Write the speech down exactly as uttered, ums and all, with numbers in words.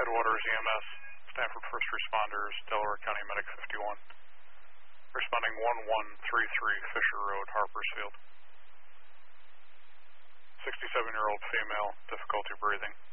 Headwaters E M S, Stanford First Responders, Delaware County Medic fifty-one. Responding one one three three Fisher Road, Harpersfield. sixty-seven-year-old female, difficulty breathing.